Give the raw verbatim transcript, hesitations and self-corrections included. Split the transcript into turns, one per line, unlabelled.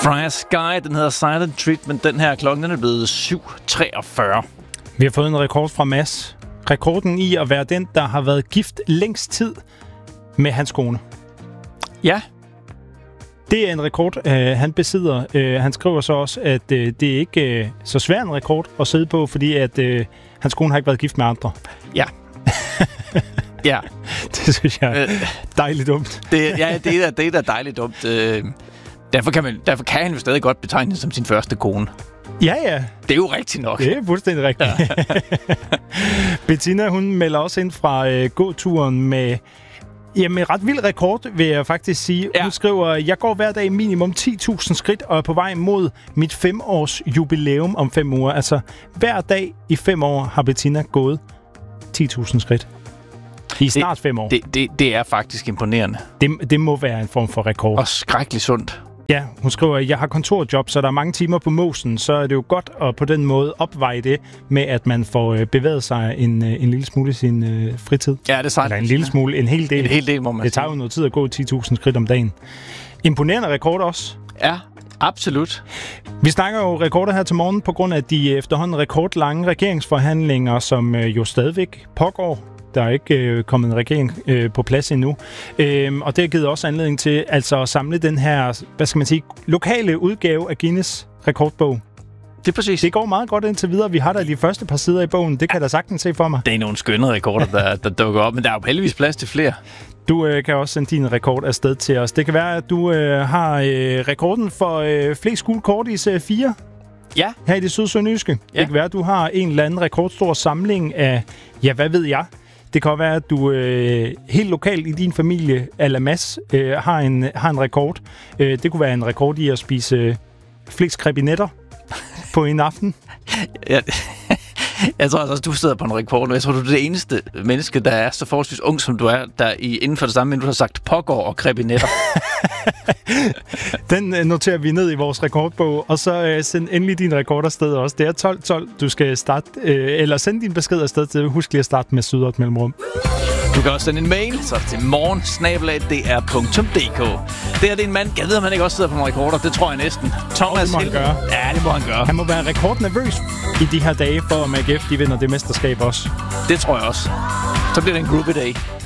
Freya Sky, den hedder Silent Treatment. Den her klokken, den er blevet syv treogfyrre.
Vi har fået en rekord fra Mads. Rekorden i at være den, der har været gift længst tid med hans kone.
Ja.
Det er en rekord, øh, han besidder. Øh, han skriver så også, at øh, det er ikke øh, så svær en rekord at sidde på, fordi at øh, hans kone har ikke været gift med andre.
Ja. Ja.
Det synes jeg er dejligt dumt.
Det, ja, det er, det er da dejligt dumt. Øh, derfor, kan man, derfor kan han jo stadig godt betegne det som sin første kone.
Ja, ja.
Det er jo rigtigt nok.
Det er fuldstændig rigtigt. Ja. Bettina, hun melder også ind fra øh, gåturen med... Jamen, ret vild rekord, vil jeg faktisk sige. Ja. Hun skriver, jeg går hver dag minimum ti tusind skridt og er på vej mod mit femårs jubilæum om fem uger. Altså, hver dag i fem år har Bettina gået ti tusind skridt. I snart
det,
fem år.
Det, det, det er faktisk imponerende.
Det, det må være en form for rekord.
Og skrækkeligt sundt.
Ja, hun skriver, jeg har kontorjob, så der er mange timer på måsen, så er det jo godt at på den måde opveje det med, at man får øh, bevæget sig en, øh, en lille smule i sin øh, fritid.
Ja, det er sejt.
Eller en lille smule, en hel del.
En hel del, må man
Det tager jo noget tid at gå ti tusind skridt om dagen. Imponerende rekord også.
Ja, absolut.
Vi snakker jo rekorder her til morgen på grund af de efterhånden rekordlange regeringsforhandlinger, som øh, jo stadigvæk pågår. Der er ikke øh, kommet en regering øh, på plads endnu. Øhm, og det har givet også anledning til altså at samle den her, hvad skal man sige, lokale udgave af Guinness rekordbog.
Det er præcis.
Det går meget godt indtil videre. Vi har da de første par sider i bogen. Det kan jeg da sagtens se for mig.
Det er nogle skønne rekorder, der, der dukker op, men der er jo heldigvis plads til flere.
Du øh, kan også sende din rekord afsted til os. Det kan være, at du øh, har øh, rekorden for øh, flest gule kort i serie fire.
Ja.
Her i det sydsønderjyske.
Ja.
Det kan være, at du har en eller anden rekordstor samling af, ja, hvad ved jeg. Det kan være, at du øh, helt lokalt i din familie, a la Mads, øh, har, en, har en rekord. Øh, det kunne være en rekord i at spise øh, flest krebinetter på en aften.
Ja, jeg tror altså, du sidder på en rekord nu. Jeg tror, du er det eneste menneske, der er så forholdsvis ung, som du er, der i, inden for det samme minut har sagt pågår og krebinetter.
Den øh, noterer vi ned i vores rekordbog, og så øh, send endelig din rekord afsted også. Det er tolv tolv, du skal starte, øh, eller send din besked afsted til. Husk lige at starte med Sydret Mellemrum.
Du kan også sende en mail, så til morgen snabel-a d r punktum d k. Det er det en mand, jeg ved, at man ikke også sidder på nogle rekorder. Det tror jeg næsten. Thomas,
det må han gøre.
Ja, det må han gøre.
Han må være rekordnervøs i de her dage, for at M A G F de vinder det mesterskab også.
Det tror jeg også. Så bliver det en groupie day.